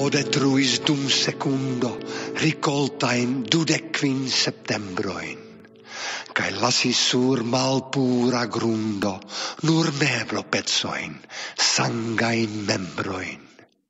detruis dum secundo, ricoltain 12 septembroin. Kai lasis sur malpura grundo, nur meblo pezzoin, sangain membroin.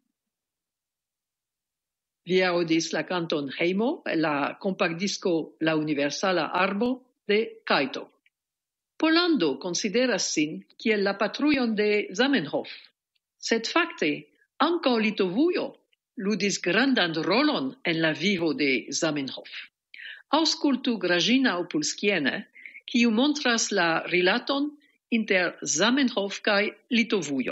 Vi audis la canton Heimo, la compact disco La Universala Arbo de Kaito. Polando consideras sin kiel la patrujon de Zamenhof, sed fakte ankaŭ Litovujo ludis grandan rolon en la vivo de Zamenhof. Aŭskultu Grażyna Opulskiene, kiu montras la rilaton inter Zamenhof kaj Litovujo.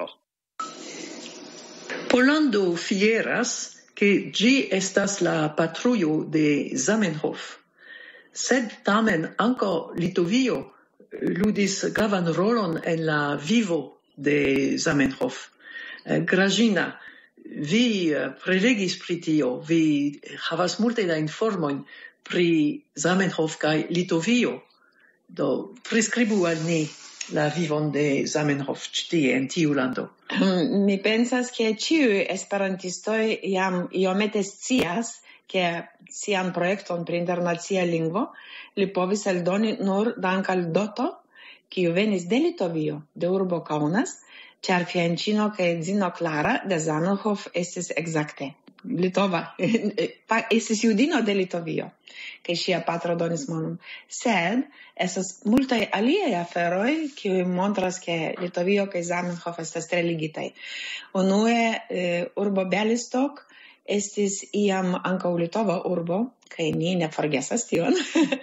Polando fieras che gi estas la patrujo de Zamenhof, sed tamen ankaŭ Litovio ludis gravan rolon en la vivo de Zamenhof. Grażyna, vi prelegis pri tio, vi havas multe da informojn pri Zamenhof kaj Litovio. Do priskribu al ni la vivon de Zamenhof tie en tiu lando. Mi pensas ke ĉiuj esperantistoj jam iomete scias ke sian projekton pri internacia lingvo li povis eldoni nur dank al doto kiu venis de Litovio, de urbo Kaunas, ĉar fianĉino kaj edzino Klara de Zamenhof estis ekzakte litova, estis judino de Litovio, kaj ŝia patro donis monon. Sed estas multaj aliaj aferoj, kiuj montras ke Litovio kaj Zamenhof estas tre ligitaj. Unue, urbo Białystok estis iam ankaŭ litova urbo, kaj ni ne forgesas tion,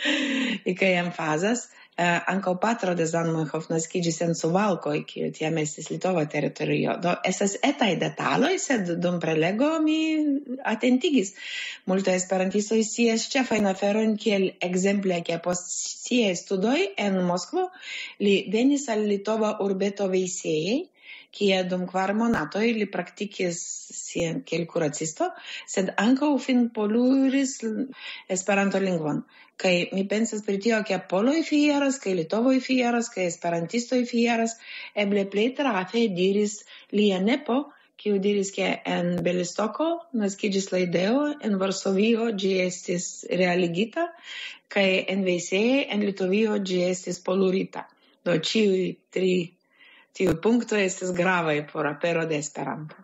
kaj emfazas. Ankaŭ patro de Zamenhof naskiĝis en Suvalkoj, kiu tiam estis litova teritorio. Do estas etaj detaloj, sed dum prelego mi atentigis. Multaj esperantistoj scias ĉefajn aferojn, kiel ekzemple ke post siaj studoj en Moskvo li venis al litova urbeto Veisiejai, kie dum 4 monatoj li praktikis sian kiel kuracisto, sed ankaŭ finpoluris Esperanto-lingvon. Kaj mi pensas pri tio, ke poloj fieras, kaj litovoj fieras, kaj esperantistoj fieras, eble plej trafe diris lia nepo, kiu diris ke en Białystoko naskiĝis la ideo, en Varsovio ĝi estis realigita, kaj en Veisiejai en Litovio ĝi estis polurita. Do ĉiuj 3 tiu punktoj estas gravaj por apero de Esperanto.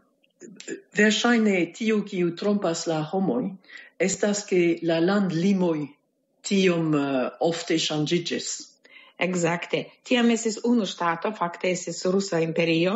Verŝajne tiu, kiu trompas la homoj, estas ke la landlimoj tiom ofte ŝanĝiĝis. Exacte. Tiam estis unu ŝtato, fakte estis Rusa Imperio,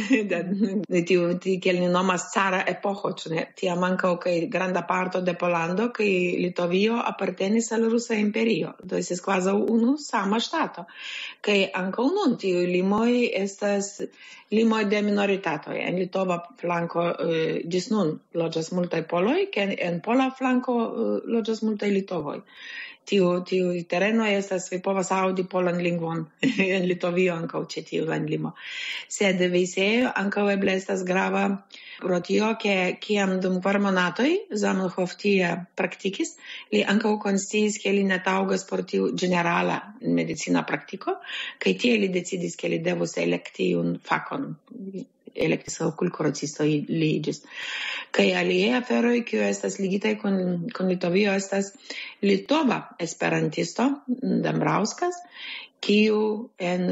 de tiu kiel ni nomas cara epoĥo, ĉu ne? Tiam ankaŭ kaj granda parto de Pollando kaj Litovio apartenis al Rusa Imperio. Do estis kvazaŭ unu sama ŝtato. Kaj ankaŭ nun tiuj limoj estas limoj de minoritatoj. En litova flanko ĝis nun loĝas multaj poloj, kaj en pola flanko loĝas multaj litovoj. Tiu tereno estas, vi povas aŭdi polan lingvon en Litovio ankaŭ ĉe tiu landlimo. Sed Veisiejai ankaŭ eble estas grava pro tio, ke kiam dum 4 monatoj Zamenhof tie praktikis, li ankaŭ konsciis, ke li ne taŭgas por tiu ĝenerala medicina praktiko, kaj tie li decidis, ke li devus elekti iun fakon. Elektis okulkuracisto li iĝis. Kaj aliaj aferoj, kiuj estas ligitaj kun Litovio, estas litova esperantisto Dambrauskas, kiu en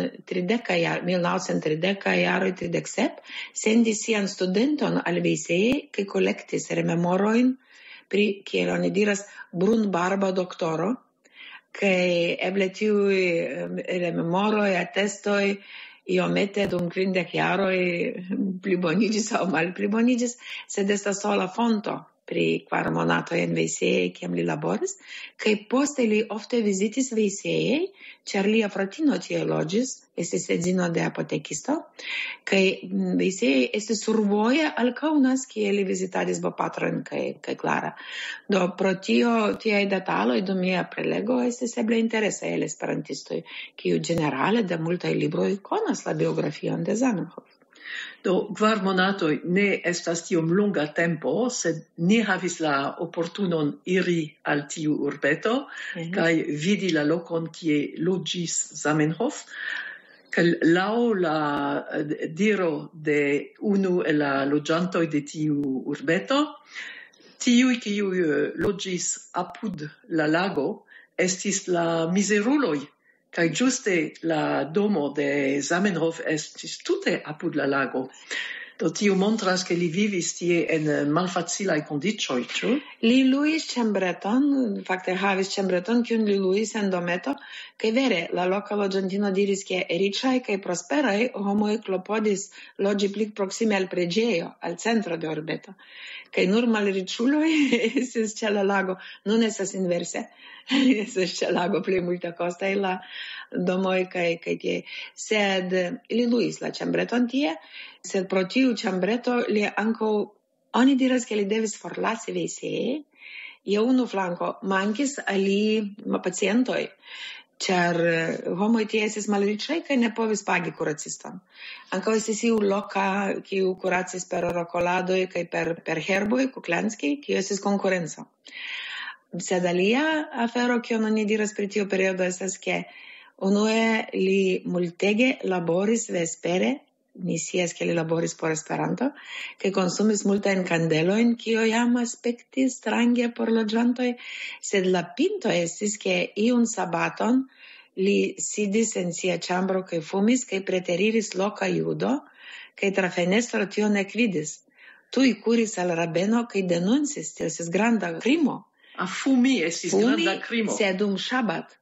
1930 jaroj 37 sendis sian studenton al Veisiejai kaj kolektis rememorojn pri, kiel oni diras, brunbarba doktoro, kaj eble tiuj rememoroj, atestoj iomete dum 50 jaroj pliboniĝis aŭ malpliboniĝis, sed estas sola fonto pri 4 monatoj en Veisiejai, kiam li laboris, kaj poste li ofte vizitis Veisiejai, ĉar lia fratino tie loĝis, estis edzino de apotekisto, kaj Veisiejai estis survoje al Kaunas, kie li vizitadis bopatron kaj Klara. Do pro tio tiaj detaloj dum mia prelego estis eble interesaj al esperantistoj, kiuj ĝenerale de multaj libroj konas la biografion de Zamenhof. Do 4 monatoj ne estas tiom longa tempo, sed ni havis la oportunon iri al tiu urbeto kaj vidi la lokon kie loĝis Zamenhof. Laŭ la diro de unu el la loĝantoj de tiu urbeto, tiuj kiuj loĝis apud la lago estis la mizeruloj, kaj ĝuste la domo de Zamenhof estis tute apud la lago. Do tio montras che li vivis tie en malfacilaj kondiĉoj, ĉu? Li luis ĉambreton, fakte havis ĉambreton, kiun li luis en dometo, kaj vere la loka loĝantino diris, ke riĉaj kaj prosperaj homoj klopodis loĝi pli proksime al preĝejo, al centro de urbeto. Kaj nur malriĉuloj estis ĉe la lago, nun estas inverse. Estas ĉe lago plej multekostaj la domoj kaj tie. Sed li luis la ĉambreton tie, sed pro tiu ĉambreto li ankaŭ oni diras, ke li devis forlasi WC. Je unu flanko mankis al li pacientoj, ĉar homoj tie estis malriĉaj kaj ne povis pagi kuraciston. Ankaŭ estis iu loka, kiu kuracis per orokoladoj kaj per herboj kuklanskij, kiu estis konkurenco. Sed alia afero, kion oni diras pri tiu periodo, estas ke unue li multege laboris vespere, mi scias ke li laboris por Esperanto, ke konsumis multajn kandelojn, kio jam aspektis strange por loĝantoj, sed la pinto estis ke iun sabaton li sidis en sia ĉambro kaj fumis kaj preteriris loka judo, kaj tra fenestro tion ekvidis. Tuj kuris al rabeno kaj denuncis, tio estis granda krimo. Fumi estis granda krimo. Sed Shabbat.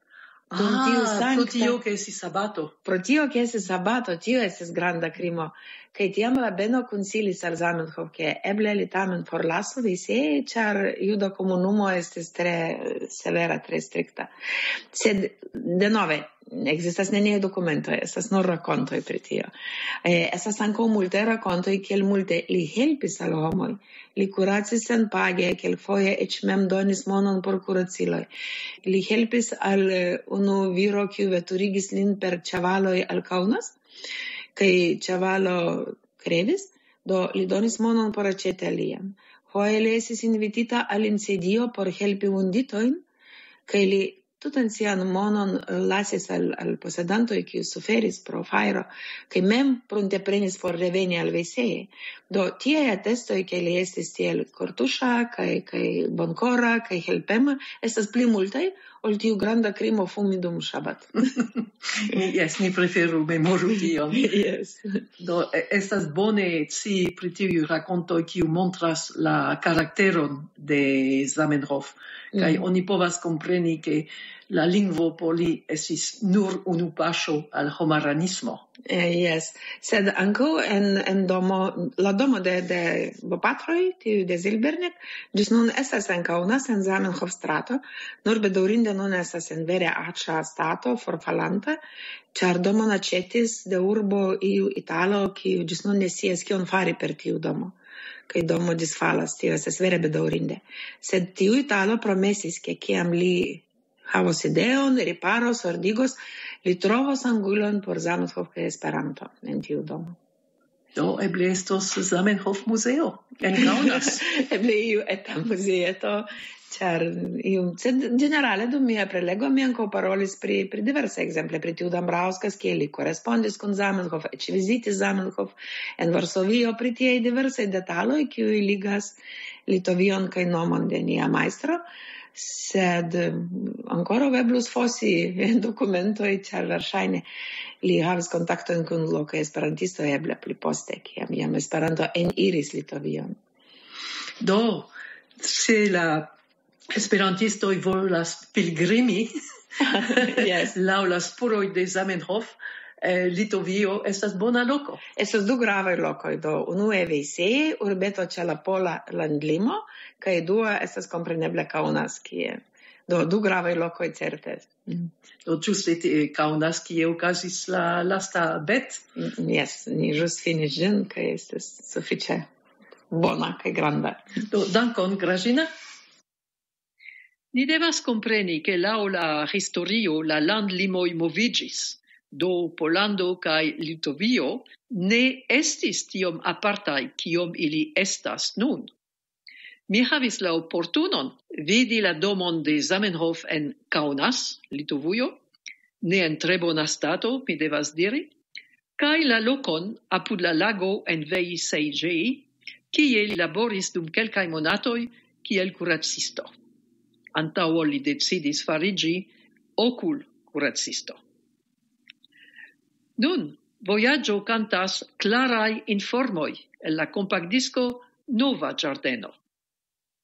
Pro tio che estis sabato. Pro tio che estis sabato, tio estis granda krimo. Kaj tiam rabeno konsilis al Zamenhof, ke eble li tamen forlasu WC, ĉar juda komunumo estis tre severa, tre strikta. Sed denove, ekzistas neniaj dokumentoj, estas nur rakontoj pri tio. Estas ankaŭ multaj rakontoj, kiel multe li helpis al homoj. Li kuracis senpage, kelkfoje eĉ mem donis monon por kuraciloj. Li helpis al unu viro, kiu veturigis lin per ĉevaloj al Kaunas, kaj ĉevalo krevis, do li donis monon por aĉeti alian. Foje li estis invitita al incendio por helpi vunditojn, kaj li tutan sian monon lasis al posedantoj, kiuj suferis pro fajro, kaj mem prunteprenis por reveni al WC. Do tiaj atestoj, ke li estis tiel kortuŝa kaj bonkora kaj helpema, estas pli multaj ol tiu granda krimo fumi dum Shabbat. Yes, mi preferu memoru tion. Yes. Do estas bone scii pri tiuj rakontoj, kiu montras la karakteron de Zamenhof, kaj oni povas kompreni, ke la lingvo por li estis nur unu paŝo al homaranismo. Yes, sed ankaŭ en domo, la domo de bopatroj, tiu de Zilbernet, ĝis nun estas en Kaunas, en Zamenhof-strato, nur bedaŭrinde nun estas en vere aĉa stato, forfalanta, ĉar domon aĉetis de urbo iu italo, kiu ĝis nun ne scias kion fari per tiu domo. Kaj domo disfalas, tio estas vere bedaŭrinde. Sed tiu italo promesis, ke kiam li havos ideon, riparos, ordigos, li trovos angulon por Zamenhof kaj Esperanto en tiu domo. Do eble estos Zamenhof muzeo en Kaunas. Eble iu eta muzeeto, ĉar sed ĝenerale dum mia prelego mi ankaŭ parolis pri diversaj ekzemple pri tiu Dambrauskas, kiel li korespondis kun Zamenhof, eĉ vizitis Zamenhof en Varsovio, pri tiaj diversaj detaloj, kiuj ligas Litovion kaj nomon de nia majstro. Sed ancora eblus fossi dokumentoj, ĉar verŝajne li havis kontaktojn kun lokaj esperantistoj eble pli poste, kiam jam Esperanto eniris Litovion. Do, se la esperantistoj volas pilgrimi Yes. laŭ la spuroj de Zamenhof, Litovio estas bona loko. Estas du gravaj lokoj, do unue WC, urbeto ĉe la pola landlimo, kaj dua estas kompreneble Kaunas, kie do du gravaj lokoj certe. Do ĝuste Kaunas, kie okazis la lasta bet. Yes, ni ĵus finis ĝin, kaj estas sufiĉe bona kaj granda. Do dankon, Gražina. Ni devas kompreni, ke laŭ la historio la landlimoj moviĝis. Do Pollando kaj Litovio ne estis tiom apartaj, kiom ili estas nun. Mi havis la oportunon vidi la domon de Zamenhof en Kaunas, Litovujo, ne en tre bona stato, mi devas diri, Kai la lokon apud la lago en Vei kie li laboris dum kelkaj monatoj kiel kuracisto. Antaŭ li decidis fariĝi okul-kuracisto. Nun, vojaĝo kantas klaraj informoj el la kompaktdisko Nova Ĝardeno.